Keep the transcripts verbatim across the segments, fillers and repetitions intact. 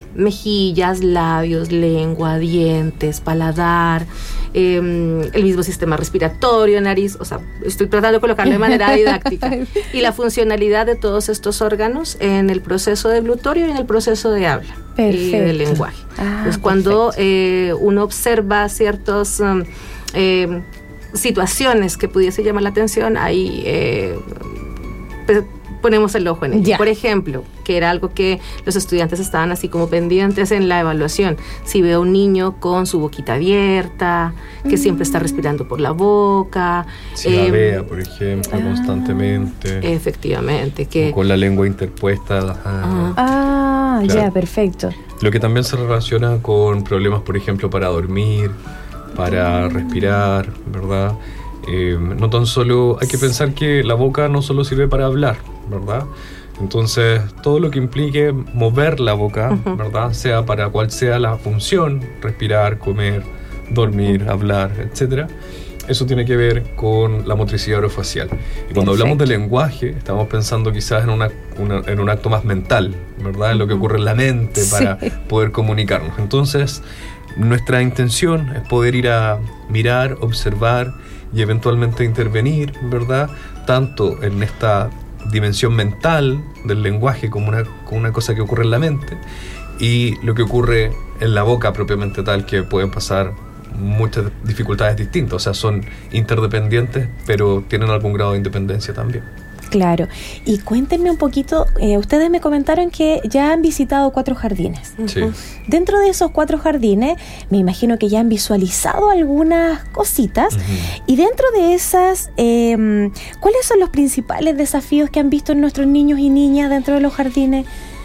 mejillas, labios, lengua, dientes, paladar, eh, el mismo sistema respiratorio, nariz, o sea, estoy tratando de colocarlo de manera didáctica, y la funcionalidad de todos estos órganos en el proceso deglutorio y en el proceso de habla. Perfecto. Y del lenguaje. Ah, pues cuando eh, uno observa ciertos um, eh, situaciones que pudiese llamar la atención, ahí eh, pues, ponemos el ojo en ello. Ya. Por ejemplo, que era algo que los estudiantes estaban así como pendientes en la evaluación. Si veo a un niño con su boquita abierta, que mm. siempre está respirando por la boca. Si eh, babea, por ejemplo, ah, constantemente. Efectivamente. Que, o con la lengua interpuesta. Ah, ah claro. Ya, perfecto. Lo que también se relaciona con problemas, por ejemplo, para dormir, para mm. respirar, ¿verdad? Eh, no tan solo, hay que pensar que la boca no solo sirve para hablar, ¿verdad? Entonces, todo lo que implique mover la boca, uh-huh. ¿verdad? Sea para cual sea la función, respirar, comer, dormir, uh-huh. hablar, etcétera, eso tiene que ver con la motricidad orofacial. Y cuando Perfecto. Hablamos de lenguaje, estamos pensando quizás en, una, una, en un acto más mental, ¿verdad? En lo que ocurre en la mente para sí. poder comunicarnos. Entonces, nuestra intención es poder ir a mirar, observar y eventualmente intervenir, ¿verdad? Tanto en esta dimensión mental del lenguaje como una, como una cosa que ocurre en la mente, y lo que ocurre en la boca propiamente tal, que pueden pasar muchas dificultades distintas, o sea, son interdependientes, pero tienen algún grado de independencia también. Claro. Y cuéntenme un poquito, eh, ustedes me comentaron que ya han visitado cuatro jardines. Sí. Dentro de esos cuatro jardines, me imagino que ya han visualizado algunas cositas. Uh-huh. Y dentro de esas, eh, ¿cuáles son los principales desafíos que han visto nuestros niños y niñas dentro de los jardines?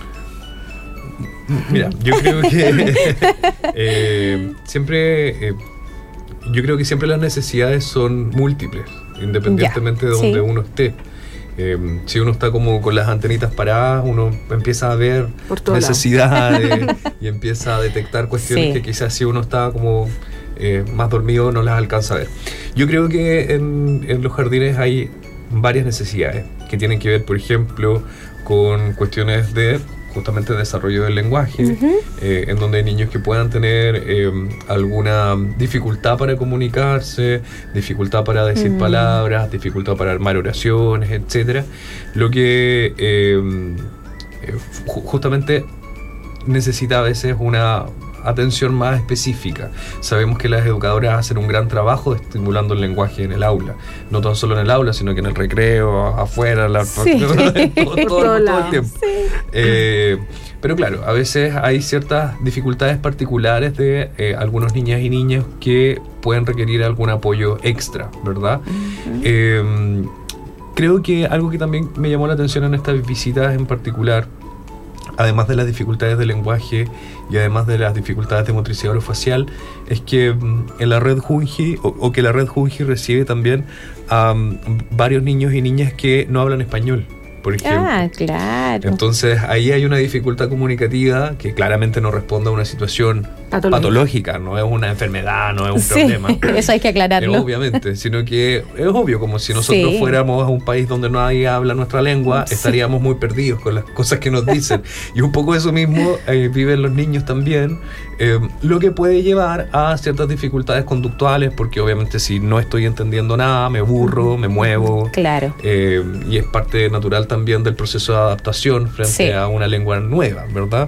Mira, yo creo que eh, siempre, eh, yo creo que siempre las necesidades son múltiples, independientemente ya. de donde sí. uno esté. Eh, si uno está como con las antenitas paradas, uno empieza a ver necesidades y empieza a detectar cuestiones sí. que quizás si uno está como eh, más dormido no las alcanza a ver. Yo creo que en, en los jardines hay varias necesidades que tienen que ver, por ejemplo, con cuestiones de justamente desarrollo del lenguaje, uh-huh. eh, en donde hay niños que puedan tener eh, alguna dificultad para comunicarse, dificultad para decir uh-huh. palabras, dificultad para armar oraciones, etcétera. Lo que eh, justamente necesita a veces una atención más específica. Sabemos que las educadoras hacen un gran trabajo estimulando el lenguaje en el aula, no tan solo en el aula, sino que en el recreo, afuera, la, sí. todo, todo, todo, todo el tiempo. Sí. Eh, pero claro, a veces hay ciertas dificultades particulares de eh, algunos niñas y niños que pueden requerir algún apoyo extra, ¿verdad? Uh-huh. Eh, creo que algo que también me llamó la atención en estas visitas en particular, además de las dificultades de lenguaje y además de las dificultades de motricidad orofacial, es que um, en la red Junji, o, o que la red Junji recibe también a um, varios niños y niñas que no hablan español, por ejemplo. Ah, claro. Entonces ahí hay una dificultad comunicativa que claramente no responde a una situación patológica, patológica no es una enfermedad, no es un sí, problema. Eso hay que aclararlo. Eh, obviamente, sino que es obvio, como si nosotros sí. fuéramos a un país donde nadie habla nuestra lengua, sí. estaríamos muy perdidos con las cosas que nos dicen. Y un poco eso mismo eh, viven los niños también, eh, lo que puede llevar a ciertas dificultades conductuales, porque obviamente si no estoy entendiendo nada, me aburro, me muevo. Claro. Eh, y es parte natural también del proceso de adaptación frente sí. a una lengua nueva, ¿verdad?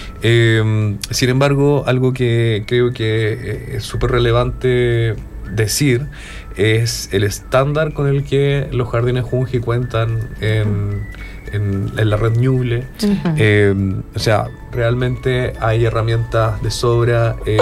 Eh, sin embargo, algo que creo que es súper relevante decir es el estándar con el que los jardines Junji cuentan en, en, en la red Ñuble. Uh-huh. Eh, o sea, realmente hay herramientas de sobra, el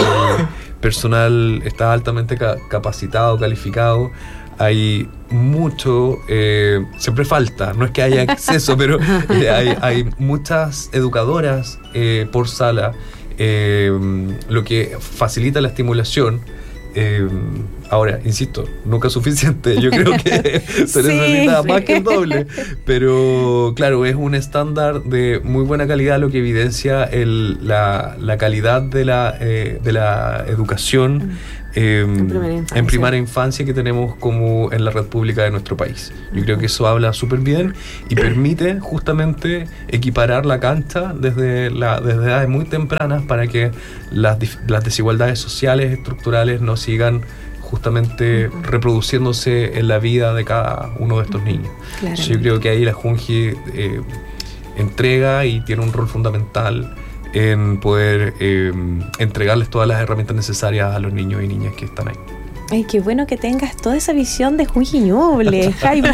personal está altamente ca- capacitado, calificado. Hay mucho, eh, siempre falta, no es que haya exceso, pero eh, hay, hay muchas educadoras eh, por sala, eh, lo que facilita la estimulación. Eh, Ahora, insisto, nunca es suficiente. Yo creo que se necesita sí, más sí. que el doble. Pero claro, es un estándar de muy buena calidad, lo que evidencia el, la, la calidad de la, eh, de la educación eh, en, primera en primera infancia que tenemos como en la red pública de nuestro país. Yo creo que eso habla súper bien y permite justamente equiparar la cancha desde, la, desde edades muy tempranas para que las, las desigualdades sociales, estructurales no sigan justamente uh-huh. reproduciéndose en la vida de cada uno de estos niños. Claro. Yo creo que ahí la Junji eh, entrega y tiene un rol fundamental en poder eh, entregarles todas las herramientas necesarias a los niños y niñas que están ahí. Ay, qué bueno que tengas toda esa visión de Junji Ñuble, Jaime.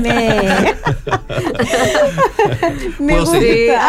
Me gusta.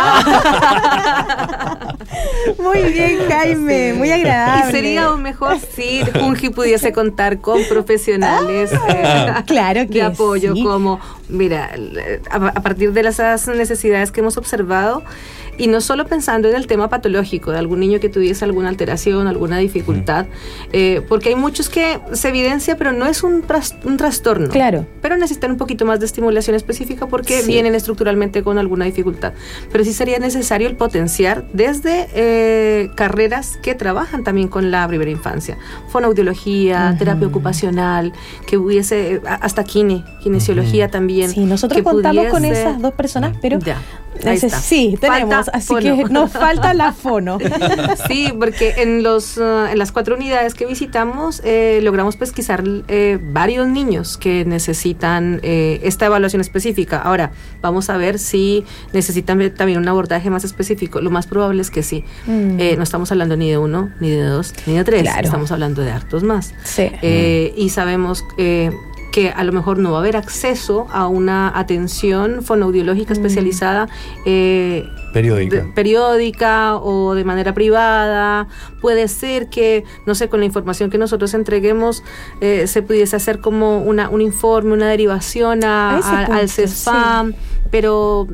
Muy bien, Jaime, muy agradable. Y sería aún mejor si Junji pudiese contar con profesionales ah, eh, claro que de apoyo, sí. como, mira, a, a partir de las necesidades que hemos observado, y no solo pensando en el tema patológico de algún niño que tuviese alguna alteración, alguna dificultad, eh, porque hay muchos que se evidencia, pero no es un, tras, un trastorno. Claro. Pero necesitan un poquito más de estimulación específica porque sí. vienen estructuralmente con alguna dificultad. Pero sí sería necesario el potenciar desde eh, carreras que trabajan también con la primera infancia. Fonoaudiología, uh-huh. terapia ocupacional, que hubiese hasta kine, kinesiología uh-huh. también. Sí, nosotros contamos pudiese, con esas dos personas, pero... Ya. Ese, sí, tenemos, falta así fono. Que nos falta la fono. Sí, porque en los uh, en las cuatro unidades que visitamos eh, logramos pesquisar eh, varios niños que necesitan eh, esta evaluación específica. Ahora, vamos a ver si necesitan también un abordaje más específico. Lo más probable es que sí. Mm. Eh, no estamos hablando ni de uno, ni de dos, ni de tres. Claro. Estamos hablando de hartos más. Sí. Eh, mm. Y sabemos... Eh, que a lo mejor no va a haber acceso a una atención fonoaudiológica mm. especializada eh, periódica. De, periódica o de manera privada. Puede ser que, no sé, con la información que nosotros entreguemos eh, se pudiese hacer como una, un informe, una derivación a, a a, punto, al CESFAM, sí. pero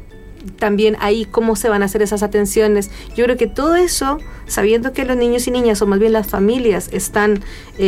también ahí cómo se van a hacer esas atenciones. Yo creo que todo eso, sabiendo que los niños y niñas, o más bien las familias, están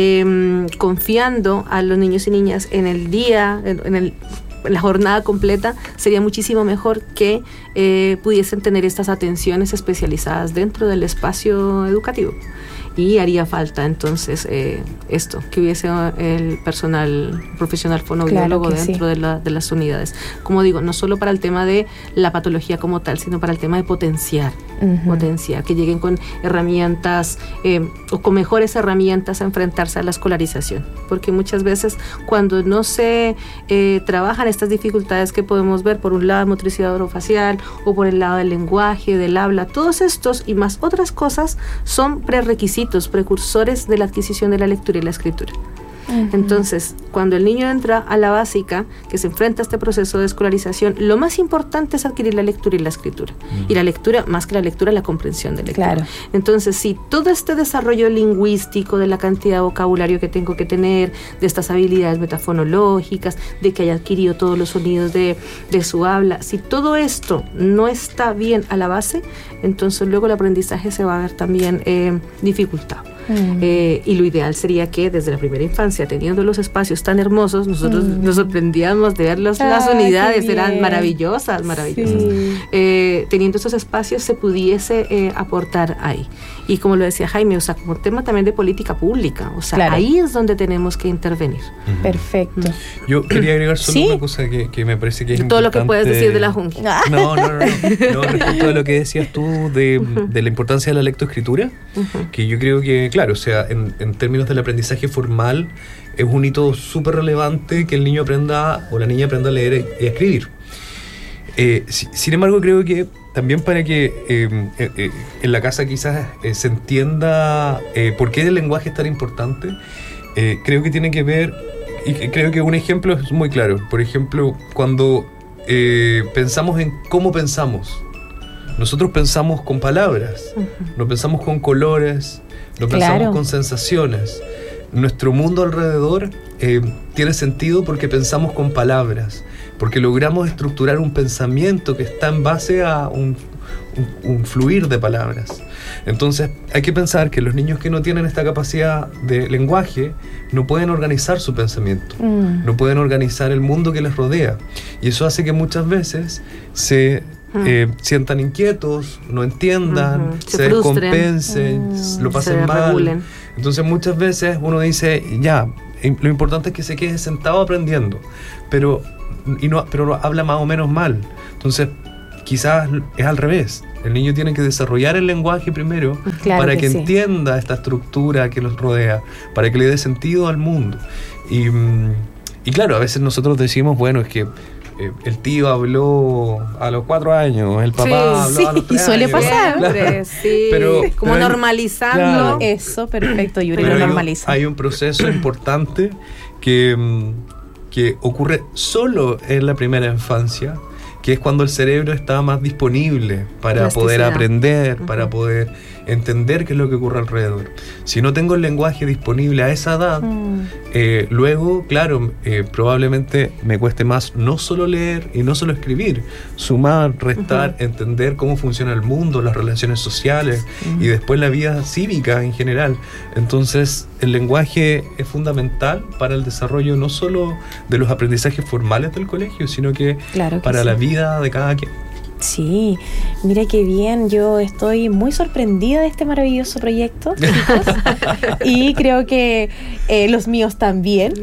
eh, confiando a los niños y niñas en el día, en, en, el, en la jornada completa, sería muchísimo mejor que eh, pudiesen tener estas atenciones especializadas dentro del espacio educativo. Y haría falta entonces eh, esto, que hubiese el personal profesional fonoaudiólogo claro dentro sí. de, la, de las unidades. Como digo, no solo para el tema de la patología como tal, sino para el tema de potenciar, uh-huh. potenciar, que lleguen con herramientas eh, o con mejores herramientas a enfrentarse a la escolarización. Porque muchas veces cuando no se eh, trabajan estas dificultades que podemos ver por un lado motricidad orofacial o por el lado del lenguaje, del habla, todos estos y más otras cosas son prerequisitos, precursores de la adquisición de la lectura y la escritura. Uh-huh. Entonces, cuando el niño entra a la básica, que se enfrenta a este proceso de escolarización, lo más importante es adquirir la lectura y la escritura. Uh-huh. Y la lectura, más que la lectura, la comprensión de lectura. Claro. Entonces, si todo este desarrollo lingüístico, de la cantidad de vocabulario que tengo que tener, de estas habilidades metafonológicas, de que haya adquirido todos los sonidos de, de su habla, si todo esto no está bien a la base, entonces luego el aprendizaje se va a ver también eh, dificultado. Mm. Eh, y lo ideal sería que desde la primera infancia, teniendo los espacios tan hermosos, nosotros mm. nos sorprendíamos de ver los, ah, las unidades, eran maravillosas, maravillosas. Sí. Eh, teniendo esos espacios se pudiese eh, aportar ahí. Y como lo decía Jaime, o sea, como tema también de política pública, o sea, claro. ahí es donde tenemos que intervenir. Uh-huh. Perfecto. Uh-huh. Yo quería agregar solo ¿Sí? una cosa que, que me parece que es todo importante. Todo lo que puedes decir de la Junji. No, no, no, no, no respecto a lo que decías tú de, uh-huh. de la importancia de la lectoescritura, uh-huh. que yo creo que, claro, o sea, en, en términos del aprendizaje formal, es un hito súper relevante que el niño aprenda o la niña aprenda a leer y a escribir. Eh, si, sin embargo, creo que también para que eh, eh, en la casa quizás eh, se entienda eh, por qué el lenguaje es tan importante, eh, creo que tiene que ver, y creo que un ejemplo es muy claro. Por ejemplo, cuando eh, pensamos en cómo pensamos, nosotros pensamos con palabras, uh-huh. no pensamos con colores, no pensamos claro. con sensaciones. Nuestro mundo alrededor eh, tiene sentido porque pensamos con palabras, porque logramos estructurar un pensamiento que está en base a un, un, un fluir de palabras. Entonces hay que pensar que los niños que no tienen esta capacidad de lenguaje no pueden organizar su pensamiento, mm. no pueden organizar el mundo que les rodea, y eso hace que muchas veces se mm. eh, sientan inquietos, no entiendan, uh-huh. se, se descompensen, mm. lo pasen se mal. Regulen. Entonces muchas veces uno dice, ya, lo importante es que se quede sentado aprendiendo, pero, y no, pero habla más o menos mal. Entonces quizás es al revés. El niño tiene que desarrollar el lenguaje primero, claro, para que, que sí. entienda esta estructura que los rodea, para que le dé sentido al mundo. Y, y claro, a veces nosotros decimos, bueno, es que eh, el tío habló a los cuatro años, el papá sí, habló sí. a los tres y suele años. pasar. Claro. Sí. Pero, como pero normalizando. Claro. Eso, perfecto, Yuri, pero lo hay normaliza. Un, hay un proceso importante que, que ocurre solo en la primera infancia, que es cuando el cerebro está más disponible para poder aprender, uh-huh. para poder entender qué es lo que ocurre alrededor. Si no tengo el lenguaje disponible a esa edad, uh-huh. eh, luego, claro, eh, probablemente me cueste más no solo leer y no solo escribir, sumar, restar, uh-huh. entender cómo funciona el mundo, las relaciones sociales uh-huh. y después la vida cívica en general. Entonces, el lenguaje es fundamental para el desarrollo no solo de los aprendizajes formales del colegio, sino que, claro que para sí. la vida de cada quien. Sí, mira qué bien, yo estoy muy sorprendida de este maravilloso proyecto, chicos, y creo que eh, los míos también,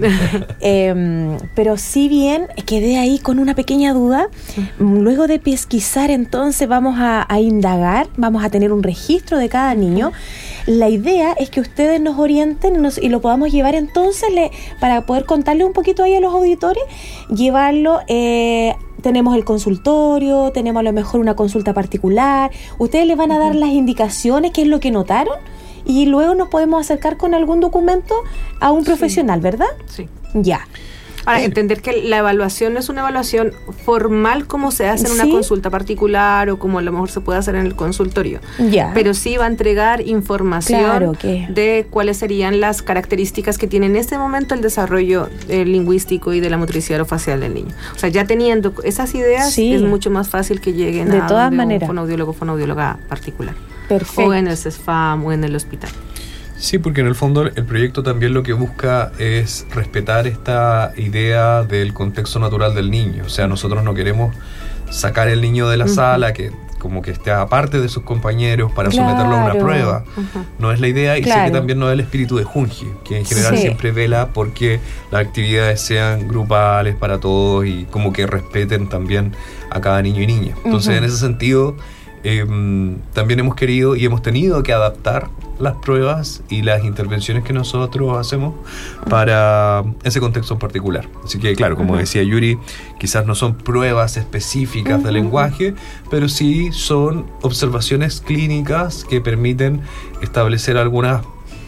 eh, pero si bien quedé ahí con una pequeña duda, luego de pesquisar entonces vamos a, a indagar, vamos a tener un registro de cada niño. La idea es que ustedes nos orienten y, nos, y lo podamos llevar entonces le, para poder contarle un poquito ahí a los auditores, llevarlo, eh, tenemos el consultorio, tenemos a lo mejor una consulta particular, ustedes les van a dar las indicaciones, qué es lo que notaron, y luego nos podemos acercar con algún documento a un profesional, sí. ¿verdad? Sí. Ya. Ahora, entender que la evaluación no es una evaluación formal como se hace en una ¿Sí? consulta particular o como a lo mejor se puede hacer en el consultorio. Ya. Pero sí va a entregar información claro que... de cuáles serían las características que tiene en este momento el desarrollo eh, lingüístico y de la motricidad orofacial del niño. O sea, ya teniendo esas ideas, sí. es mucho más fácil que lleguen de a todas un maneras. fonoaudiólogo o fonoaudióloga particular. Perfecto. O en el CESFAM o en el hospital. Sí, porque en el fondo el proyecto también lo que busca es respetar esta idea del contexto natural del niño. O sea, nosotros no queremos sacar el niño de la uh-huh. sala, que como que esté aparte de sus compañeros para claro. someterlo a una prueba. Uh-huh. No es la idea, y claro. sé que también no es el espíritu de Junji, que en general sí. siempre vela porque las actividades sean grupales para todos y como que respeten también a cada niño y niña. Entonces, uh-huh. en ese sentido, eh, también hemos querido y hemos tenido que adaptar las pruebas y las intervenciones que nosotros hacemos para ese contexto en particular. Así que, claro, como uh-huh. decía Yuri, quizás no son pruebas específicas uh-huh. de lenguaje, pero sí son observaciones clínicas que permiten establecer algunas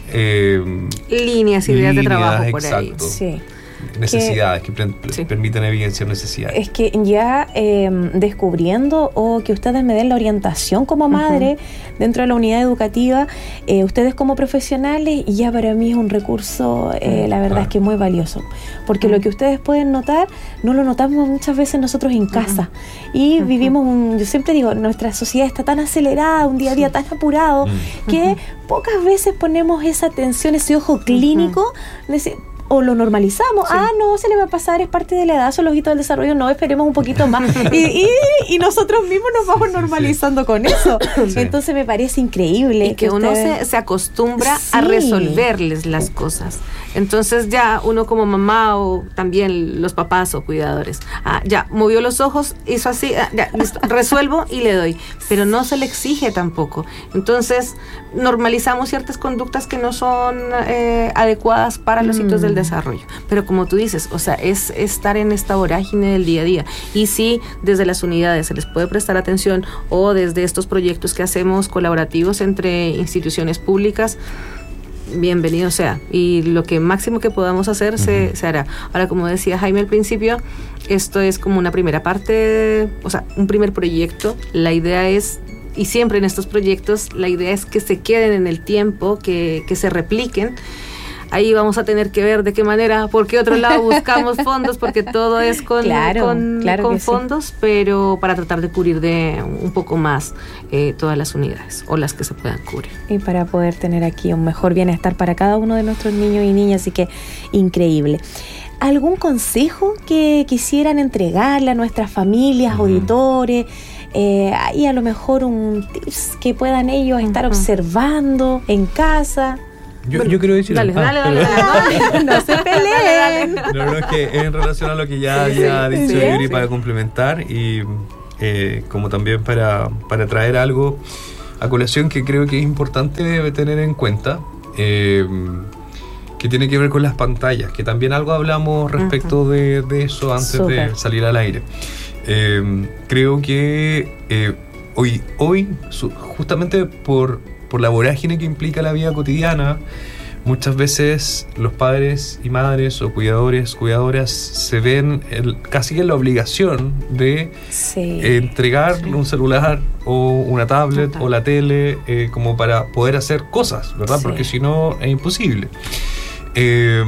eh, líneas, ideas líneas, de trabajo por exacto, ahí. Sí. necesidades, que, que pre- sí. permiten evidenciar necesidades. Es que ya eh, descubriendo o que ustedes me den la orientación como madre uh-huh. dentro de la unidad educativa, eh, ustedes como profesionales, ya para mí es un recurso, eh, la verdad ah. es que muy valioso, porque uh-huh. lo que ustedes pueden notar, no lo notamos muchas veces nosotros en casa, uh-huh. y uh-huh. vivimos, un, yo siempre digo, nuestra sociedad está tan acelerada, un día a día sí. tan apurado, uh-huh. que pocas veces ponemos esa atención, ese ojo clínico, uh-huh. de, o lo normalizamos, sí. ah, no, se le va a pasar, es parte de la edad, son los hitos del desarrollo, no, esperemos un poquito más, y, y, y nosotros mismos nos vamos sí, normalizando sí. con eso, sí. entonces me parece increíble. Y que, que uno usted... se, se acostumbra sí. a resolverles las cosas, entonces ya uno como mamá o también los papás o cuidadores, ah, ya, movió los ojos, hizo así, ah, ya, listo, resuelvo y le doy, pero no se le exige tampoco, entonces normalizamos ciertas conductas que no son eh, adecuadas para los mm. hitos del desarrollo, pero como tú dices, o sea, es estar en esta vorágine del día a día, y si desde las unidades se les puede prestar atención o desde estos proyectos que hacemos colaborativos entre instituciones públicas, bienvenido sea, y lo que máximo que podamos hacer se, uh-huh. se hará. Ahora, como decía Jaime al principio, esto es como una primera parte, o sea, un primer proyecto, la idea es, y siempre en estos proyectos la idea es que se queden en el tiempo, que, que se repliquen, ahí vamos a tener que ver de qué manera, por qué otro lado buscamos fondos, porque todo es con, claro, con, claro con que fondos, sí. Pero para tratar de cubrir de un poco más eh, todas las unidades o las que se puedan cubrir. Y para poder tener aquí un mejor bienestar para cada uno de nuestros niños y niñas, así que increíble. ¿Algún consejo que quisieran entregarle a nuestras familias, uh-huh. auditores? Eh, y a lo mejor un tips que puedan ellos estar uh-huh. observando en casa. Yo, bueno, yo quiero decir... Dale, ah, dale, dale, dale, dale. No se peleen. No, no, es que es en relación a lo que ya sí, había sí, dicho sí, Yuri, sí. para complementar y eh, como también para, para traer algo a colación que creo que es importante tener en cuenta, eh, que tiene que ver con las pantallas, que también algo hablamos respecto uh-huh. de, de eso antes Super. de salir al aire. Eh, creo que eh, hoy, hoy su, justamente por, por la vorágine que implica la vida cotidiana, muchas veces los padres y madres o cuidadores, cuidadoras se ven el, casi en la obligación de sí. entregar sí. un celular o una tablet Total. o la tele eh, como para poder hacer cosas, ¿verdad? Sí. Porque si no es imposible. Eh,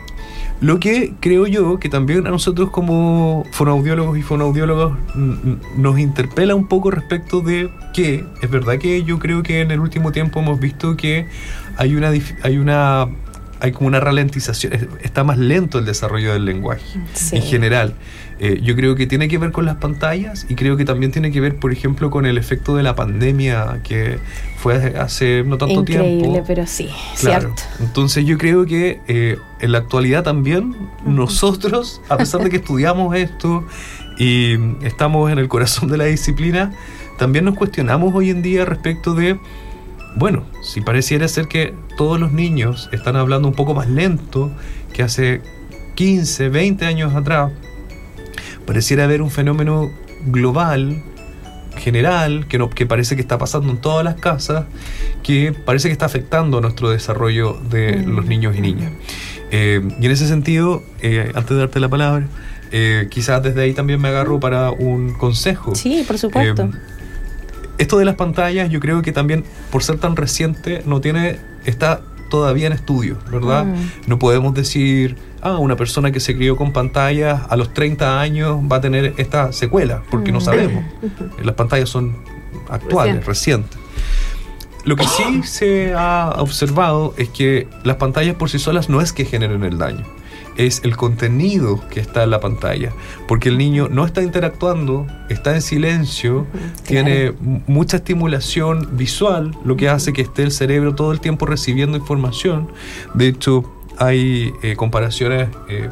lo que creo yo que también a nosotros como fonoaudiólogos y fonoaudiólogos n- nos interpela un poco respecto de que es verdad que yo creo que en el último tiempo hemos visto que hay una hay una hay como una ralentización, está más lento el desarrollo del lenguaje sí. en general. Eh, yo creo que tiene que ver con las pantallas y creo que también tiene que ver, por ejemplo, con el efecto de la pandemia que fue hace no tanto Increíble, tiempo. Increíble, pero sí, claro. cierto. Entonces yo creo que eh, en la actualidad también uh-huh. nosotros, a pesar de que estudiamos esto y estamos en el corazón de la disciplina, también nos cuestionamos hoy en día respecto de, bueno, si pareciera ser que todos los niños están hablando un poco más lento que hace quince, veinte años atrás, pareciera haber un fenómeno global, general, que, no, que parece que está pasando en todas las casas, que parece que está afectando nuestro desarrollo de mm. los niños y niñas. Eh, y en ese sentido, eh, antes de darte la palabra, eh, quizás desde ahí también me agarro para un consejo. Sí, por supuesto. Eh, esto de las pantallas, yo creo que también, por ser tan reciente, no tiene, está todavía en estudio, ¿verdad? Mm. No podemos decir, ah, una persona que se crió con pantallas a los treinta años va a tener esta secuela, porque mm. no sabemos. Las pantallas son actuales, Reciente. recientes. Lo que sí se ha observado es que las pantallas por sí solas no es que generen el daño, es el contenido que está en la pantalla, porque el niño no está interactuando, está en silencio, claro. tiene mucha estimulación visual, lo que hace que esté el cerebro todo el tiempo recibiendo información. De hecho, hay eh, comparaciones eh,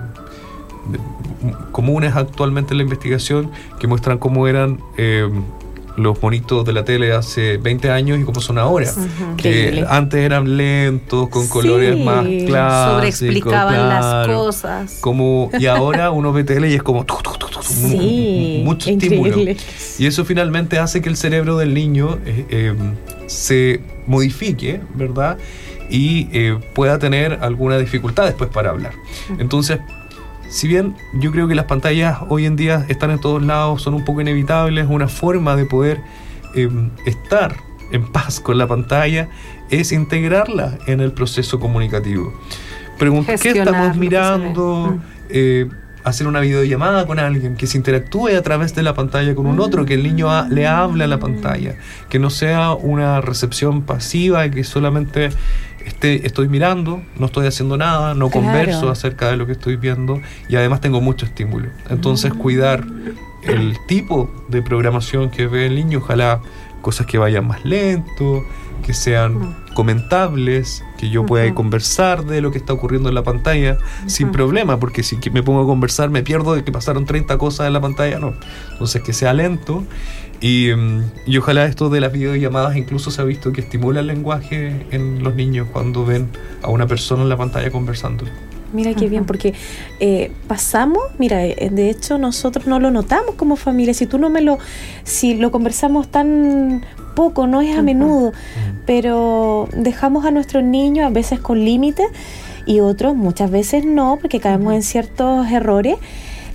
de, comunes actualmente en la investigación que muestran cómo eran eh, los monitos de la tele hace veinte años y cómo son ahora. Uh-huh. Que antes eran lentos, con colores sí. más clásicos. Sobreexplicaban claro, las cosas. Como, y ahora uno ve tele y es como tu, tu, tu, tu, sí, mucho increíble. estímulo. Y eso finalmente hace que el cerebro del niño eh, eh, se modifique, ¿verdad? Y eh, pueda tener alguna dificultad después para hablar. Uh-huh. Entonces, si bien yo creo que las pantallas hoy en día están en todos lados, son un poco inevitables, una forma de poder eh, estar en paz con la pantalla es integrarla en el proceso comunicativo. Preguntar qué estamos mirando, eh, hacer una videollamada con alguien, que se interactúe a través de la pantalla con un otro, que el niño a, le hable a la pantalla, que no sea una recepción pasiva, que solamente Este, estoy mirando, no estoy haciendo nada, no claro. converso acerca de lo que estoy viendo y además tengo mucho estímulo. Entonces mm. cuidar el tipo de programación que ve el niño, ojalá cosas que vayan más lento, que sean mm. comentables, que yo pueda uh-huh. conversar de lo que está ocurriendo en la pantalla uh-huh. sin problema, porque si me pongo a conversar me pierdo de que pasaron treinta cosas en la pantalla, no. Entonces que sea lento. Y, y ojalá esto de las videollamadas incluso se ha visto que estimula el lenguaje en los niños cuando ven a una persona en la pantalla conversando. Mira qué uh-huh. bien, porque eh, pasamos, mira, de hecho nosotros no lo notamos como familia, si tú no me lo, si lo conversamos tan poco, no es a uh-huh. menudo, uh-huh. pero dejamos a nuestros niños a veces con límites y otros muchas veces no, porque caemos uh-huh. en ciertos errores.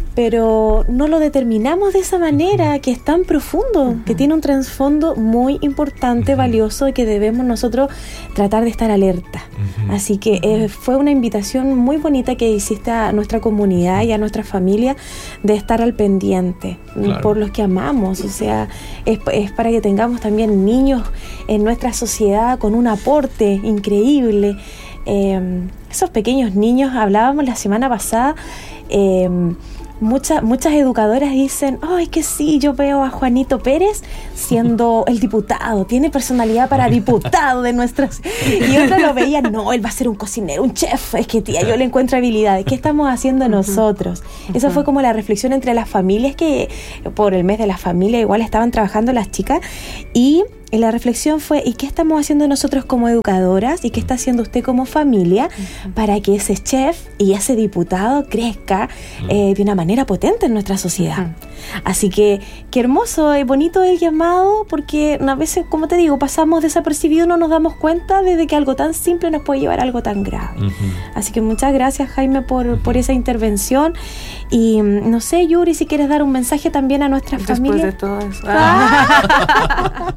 pero no lo determinamos de esa manera, que es tan profundo, uh-huh. que tiene un trasfondo muy importante, uh-huh. valioso, y que debemos nosotros tratar de estar alerta. Uh-huh. Así que eh, fue una invitación muy bonita que hiciste a nuestra comunidad y a nuestra familia de estar al pendiente, claro. por los que amamos. O sea, es, es para que tengamos también niños en nuestra sociedad con un aporte increíble. Eh, esos pequeños niños, hablábamos la semana pasada, eh, Muchas, muchas educadoras dicen, ay, oh, que sí, yo veo a Juanito Pérez siendo el diputado, tiene personalidad para diputado de nuestras... Y otros lo veían, no, él va a ser un cocinero, un chef, es que tía, yo le encuentro habilidades. ¿Qué estamos haciendo uh-huh. nosotros? Uh-huh. Esa fue como la reflexión entre las familias, que por el mes de la familia igual estaban trabajando las chicas, y la reflexión fue, ¿y qué estamos haciendo nosotros como educadoras? ¿Y qué está haciendo usted como familia uh-huh. para que ese chef y ese diputado crezca eh, de una manera potente en nuestra sociedad? Uh-huh. Así que, qué hermoso y bonito el llamado, porque a veces, como te digo, pasamos desapercibidos, no nos damos cuenta desde que algo tan simple nos puede llevar a algo tan grave. Uh-huh. Así que muchas gracias, Jaime, por, uh-huh. por esa intervención. Y no sé, Yuri, si quieres dar un mensaje también a nuestra Después familia. Después de todo eso. Ah.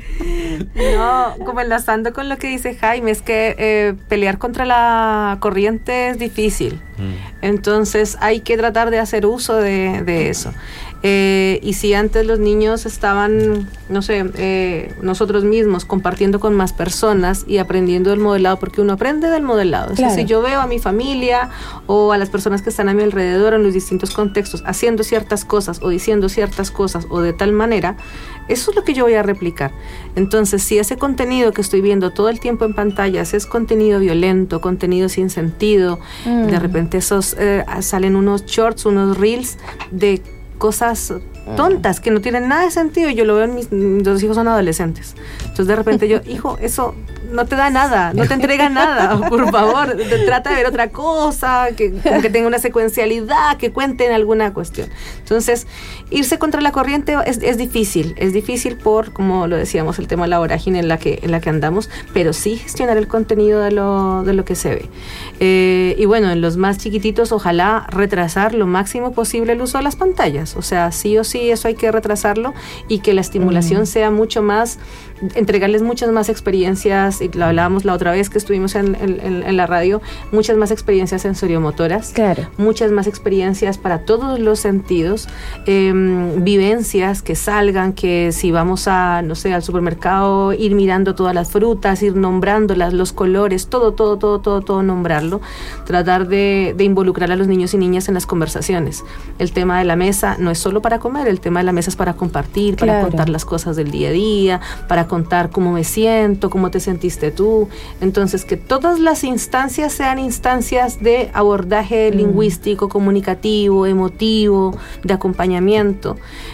No, como enlazando con lo que dice Jaime, es que eh, pelear contra la corriente es difícil. Mm. Entonces hay que tratar de hacer uso de, de eso. Eh, y si antes los niños estaban, no sé, eh, nosotros mismos compartiendo con más personas y aprendiendo del modelado, porque uno aprende del modelado. Claro. O sea, si yo veo a mi familia o a las personas que están a mi alrededor en los distintos contextos haciendo ciertas cosas o diciendo ciertas cosas o de tal manera, eso es lo que yo voy a replicar. Entonces, si ese contenido que estoy viendo todo el tiempo en pantallas es contenido violento, contenido sin sentido, mm. de repente esos eh, salen unos shorts, unos reels de cosas tontas que no tienen nada de sentido. Yo lo veo en mis, mis dos hijos son adolescentes, entonces de repente yo, hijo, eso no te da nada, no te entrega nada, por favor, te, trata de ver otra cosa que, que tenga una secuencialidad, que cuenten alguna cuestión. Entonces, irse contra la corriente es, es difícil, es difícil por, como lo decíamos, el tema de la vorágine en la que, en la que andamos, pero sí gestionar el contenido de lo, de lo que se ve. Eh, y bueno, en los más chiquititos, ojalá retrasar lo máximo posible el uso de las pantallas, o sea, sí o sí eso hay que retrasarlo, y que la estimulación mm. sea mucho más, entregarles muchas más experiencias, y lo hablábamos la otra vez que estuvimos en, en, en la radio, muchas más experiencias sensoriomotoras, claro. muchas más experiencias para todos los sentidos, eh, vivencias que salgan, que si vamos a, no sé, al supermercado, ir mirando todas las frutas, ir nombrándolas, los colores, todo, todo, todo, todo, todo nombrarlo, tratar de, de involucrar a los niños y niñas en las conversaciones. El tema de la mesa no es solo para comer, el tema de la mesa es para compartir, para claro. contar las cosas del día a día, para contar cómo me siento, cómo te sentiste tú. Entonces, que todas las instancias sean instancias de abordaje mm. lingüístico, comunicativo, emotivo, de acompañamiento.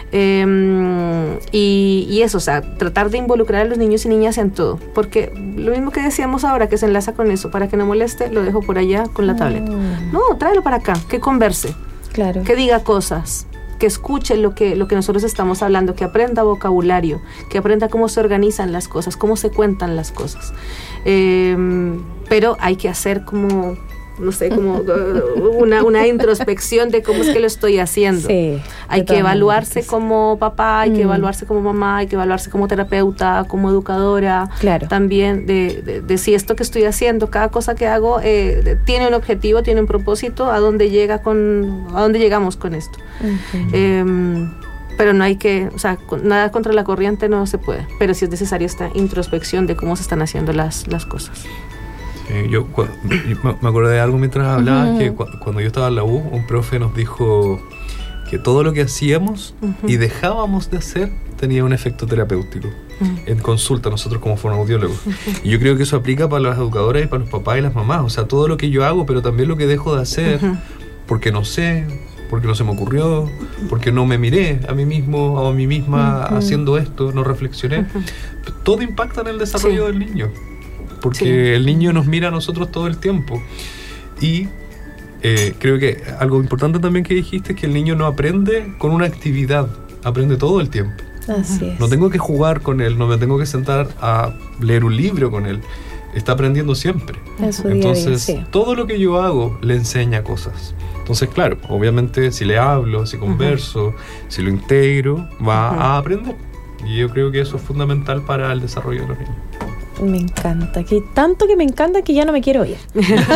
Eh, y, y eso, o sea, tratar de involucrar a los niños y niñas en todo. Porque lo mismo que decíamos ahora, que se enlaza con eso, para que no moleste, lo dejo por allá con la mm. tableta. No, tráelo para acá, que converse, claro. que diga cosas, que escuche lo que, lo que nosotros estamos hablando, que aprenda vocabulario, que aprenda cómo se organizan las cosas, cómo se cuentan las cosas. Eh, pero hay que hacer como, no sé, como una, una introspección de cómo es que lo estoy haciendo. Sí, hay que evaluarse sí. como papá, hay mm. que evaluarse como mamá, hay que evaluarse como terapeuta, como educadora, claro. también de, de, de si esto que estoy haciendo, cada cosa que hago eh, tiene un objetivo, tiene un propósito, a dónde llega con, a dónde llegamos con esto. Uh-huh. eh, pero no hay que, o sea, nada contra la corriente no se puede, pero sí es necesaria esta introspección de cómo se están haciendo las, las cosas. Eh, yo, cu- yo me acordé de algo mientras hablaba, uh-huh. que cu- cuando yo estaba en la U, un profe nos dijo que todo lo que hacíamos uh-huh. y dejábamos de hacer tenía un efecto terapéutico. Uh-huh. En consulta, nosotros como fonoaudiólogos. Uh-huh. Y yo creo que eso aplica para las educadoras y para los papás y las mamás. O sea, todo lo que yo hago, pero también lo que dejo de hacer, uh-huh. porque no sé, porque no se me ocurrió, porque no me miré a mí mismo o a mí misma uh-huh. haciendo esto, no reflexioné. Uh-huh. Todo impacta en el desarrollo sí. del niño. Porque sí. el niño nos mira a nosotros todo el tiempo. Y eh, creo que algo importante también que dijiste es que el niño no aprende con una actividad, aprende todo el tiempo. Así es. No tengo que jugar con él, no me tengo que sentar a leer un libro con él. está aprendiendo siempre. Entonces, sí. todo lo que yo hago le enseña cosas. Entonces, claro, obviamente si le hablo, si converso, uh-huh. si lo integro, va uh-huh. a aprender. Y yo creo que eso es fundamental para el desarrollo de los niños. Me encanta, que tanto que me encanta que ya no me quiero ir.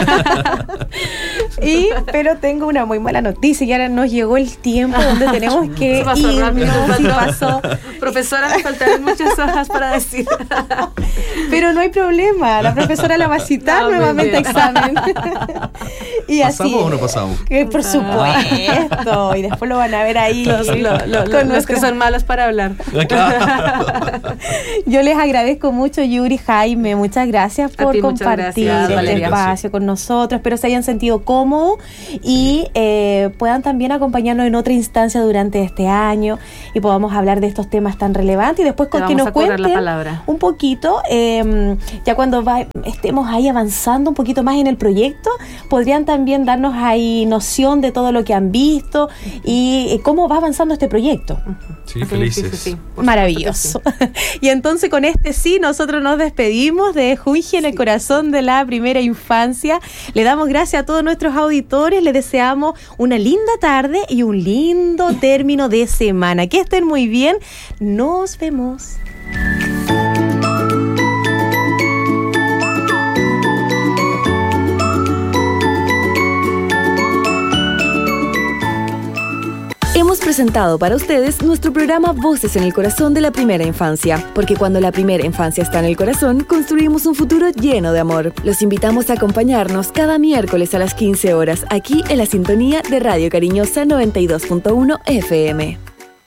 y, pero tengo una muy mala noticia, y ahora nos llegó el tiempo donde tenemos que pasó irnos. Rápido, sí pasó. Profesora, me faltaron muchas hojas para decir. Pero no hay problema, la profesora la va a citar no, nuevamente a examen. y ¿Pasamos así, o no pasamos? Que por supuesto, y después lo van a ver ahí. Los, lo, lo, con los nuestra... que son malos para hablar. Yo les agradezco mucho, Yuri, Jaime, muchas gracias por ti, compartir gracias, este espacio con nosotros. Espero se hayan sentido cómodos y eh, puedan también acompañarnos en otra instancia durante este año y podamos hablar de estos temas tan relevantes y después con que nos cuenten un poquito, eh, ya cuando va, estemos ahí avanzando un poquito más en el proyecto, podrían también darnos ahí noción de todo lo que han visto y eh, cómo va avanzando este proyecto. Sí, felices. Sí, sí, sí. Maravilloso. Sí. Y entonces con este sí, nosotros nos despedimos de Junji en el corazón de la primera infancia. Le damos gracias a todos nuestros auditores, les deseamos una linda tarde y un lindo término de semana. Que estén muy bien, nos vemos. Hemos presentado para ustedes nuestro programa Voces en el Corazón de la Primera Infancia, porque cuando la primera infancia está en el corazón, construimos un futuro lleno de amor. Los invitamos a acompañarnos cada miércoles a las quince horas, aquí en la sintonía de Radio Cariñosa noventa y dos punto uno F M.